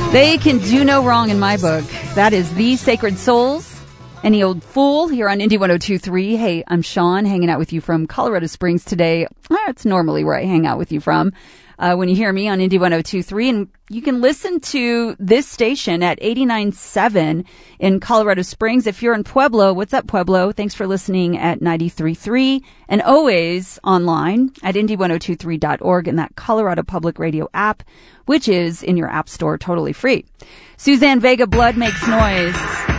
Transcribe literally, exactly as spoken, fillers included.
They can do no wrong in my book. That is The Sacred Souls. Any Old Fool here on Indy one oh two point three. Hey, I'm Sean, hanging out with you from Colorado Springs today. That's normally where I hang out with you from. Uh, when you hear me on Indy one oh two point three, and you can listen to this station at eighty-nine point seven in Colorado Springs. If you're in Pueblo, what's up, Pueblo? Thanks for listening at ninety-three point three, and always online at indy one oh two three dot org and that Colorado Public Radio app, which is in your app store totally free. Suzanne Vega, Blood Makes Noise.